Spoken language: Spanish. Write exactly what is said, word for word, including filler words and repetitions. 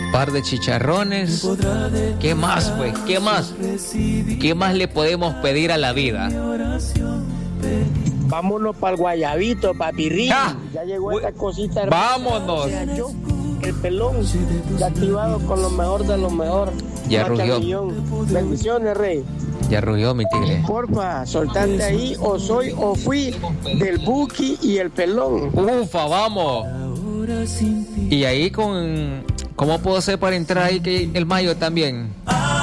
Par de chicharrones. ¿Qué más, pues? ¿Qué más? ¿Qué más le podemos pedir a la vida? Vámonos para el Guayabito, papirrín. ¡Ah! Ya llegó esta cosita hermosa. ¡Vámonos! O sea, yo, el pelón, ya activado con lo mejor de lo mejor. Ya rugió. Bendiciones, Rey. Ya rugió mi tigre. Porfa, soltate ahí, o soy o fui del Buki y el pelón. Ufa, vamos. Y ahí con... ¿Cómo puedo hacer para entrar ahí que el mayo también?